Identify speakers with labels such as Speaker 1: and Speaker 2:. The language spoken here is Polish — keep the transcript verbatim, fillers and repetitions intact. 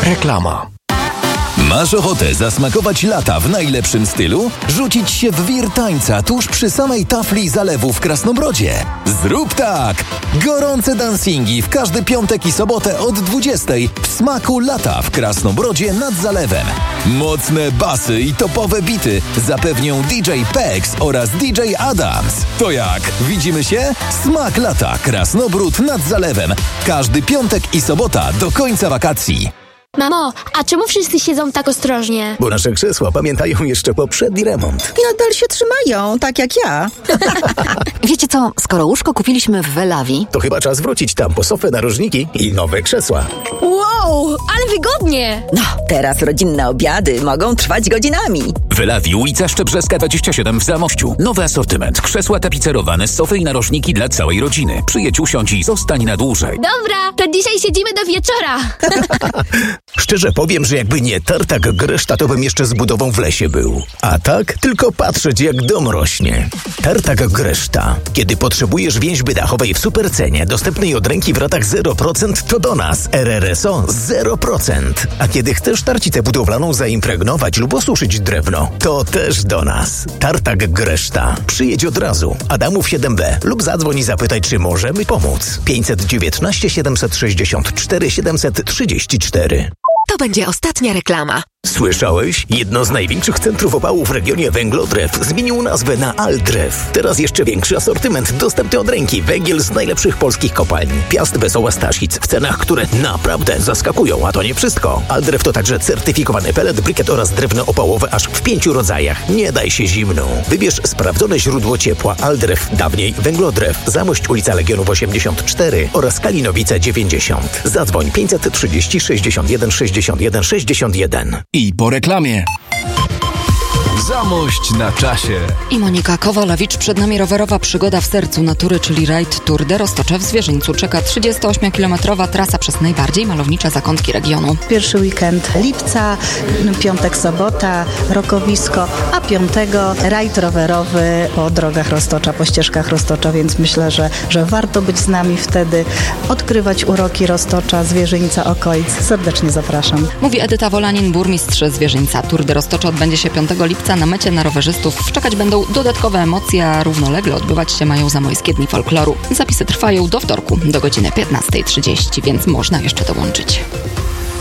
Speaker 1: Reklama. Masz ochotę zasmakować lata w najlepszym stylu? Rzucić się w wir tańca tuż przy samej tafli zalewu w Krasnobrodzie? Zrób tak! Gorące dancingi w każdy piątek i sobotę od dwudziestej w smaku lata w Krasnobrodzie nad zalewem. Mocne basy i topowe bity zapewnią D J Pex oraz D J Adams. To jak? Widzimy się? Smak lata Krasnobród nad zalewem. Każdy piątek i sobota do końca wakacji.
Speaker 2: Mamo, a czemu wszyscy siedzą tak ostrożnie?
Speaker 3: Bo nasze krzesła pamiętają jeszcze poprzedni remont.
Speaker 4: I nadal się trzymają, tak jak ja.
Speaker 5: Wiecie co, skoro łóżko kupiliśmy w Welawi,
Speaker 3: to chyba czas wrócić tam po sofę, narożniki i nowe krzesła.
Speaker 2: Wow, ale wygodnie!
Speaker 4: No, teraz rodzinne obiady mogą trwać godzinami.
Speaker 6: Welawi, ulica Szczebrzeska dwadzieścia siedem w Zamościu. Nowy asortyment, krzesła tapicerowane, sofy i narożniki dla całej rodziny. Przyjedź, usiądź i zostań na dłużej.
Speaker 2: Dobra, to dzisiaj siedzimy do wieczora.
Speaker 3: Szczerze powiem, że jakby nie tartak Greszta, to bym jeszcze z budową w lesie był. A tak tylko patrzeć, jak dom rośnie. Tartak Greszta. Kiedy potrzebujesz więźby dachowej w supercenie, dostępnej od ręki w ratach zero procent, to do nas. R R S O zero procent. A kiedy chcesz tarcicę budowlaną zaimpregnować lub osuszyć drewno, to też do nas. Tartak Greszta. Przyjedź od razu. Adamów siedem B lub zadzwoń i zapytaj, czy możemy pomóc. pięćset dziewiętnaście siedemset sześćdziesiąt cztery siedemset trzydzieści cztery.
Speaker 5: to będzie ostatnia reklama.
Speaker 3: Słyszałeś? Jedno z największych centrów opału w regionie Węglodrew zmienił nazwę na Aldrew. Teraz jeszcze większy asortyment, dostępny od ręki. Węgiel z najlepszych polskich kopalni. Piast Wesoła Stasic w cenach, które naprawdę zaskakują, a to nie wszystko. Aldrew to także certyfikowany pelet, brykiet oraz drewno opałowe aż w pięciu rodzajach. Nie daj się zimną. Wybierz sprawdzone źródło ciepła Aldrew, dawniej Węglodrew, Zamość, ulica Legionów osiemdziesiąt cztery oraz Kalinowice dziewięćdziesiąt. Zadzwoń pięćset trzydzieści sześćdziesiąt jeden sześćdziesiąt jeden sześćdziesiąt jeden.
Speaker 1: I po reklamie. Zamość na czasie.
Speaker 7: I Monika Kowalewicz. Przed nami rowerowa przygoda w sercu natury, czyli Rajd Tour de Roztocza w Zwierzyńcu. Czeka trzydziestoośmiokilometrowa trasa przez najbardziej malownicze zakątki regionu.
Speaker 8: Pierwszy weekend lipca, piątek, sobota, rokowisko, a piątego rajd rowerowy po drogach Roztocza, po ścieżkach Roztocza, więc myślę, że, że warto być z nami wtedy, odkrywać uroki Roztocza, Zwierzyńca, okolic. Serdecznie zapraszam.
Speaker 7: Mówi Edyta Wolanin, burmistrz Zwierzyńca. Tour de Roztocza odbędzie się piątego lipca. Na mecie na rowerzystów czekać będą dodatkowe emocje, a równolegle odbywać się mają Zamojskie Dni Folkloru. Zapisy trwają do wtorku, do godziny piętnastej trzydzieści, więc można jeszcze dołączyć.